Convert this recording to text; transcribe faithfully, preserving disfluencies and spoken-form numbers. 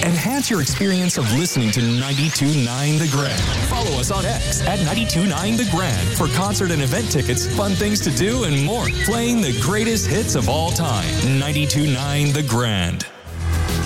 Enhance your experience of listening to ninety-two point nine The Grand. Follow us on X at ninety-two point nine The Grand for concert and event tickets, fun things to do, and more. Playing the greatest hits of all time. ninety-two point nine The Grand.